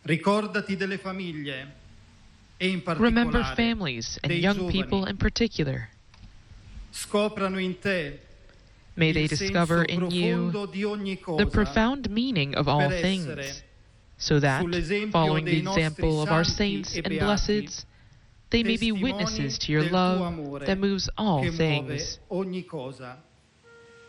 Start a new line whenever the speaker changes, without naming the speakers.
Ricordati delle famiglie, e in
Remember
particolare
families and
dei
young people
giovani.
in particular.
Scoprano in te
May they
il
discover
senso
in you
profondo di ogni
the
cosa,
profound meaning of all
per essere,
things, so that,
sull'esempio
following the
dei nostri
example of our
santi
saints
e
and
beati,
blesseds, they may be
testimoni
witnesses to your
del tuo
love
amore
that moves all
che muove
things,
ogni cosa.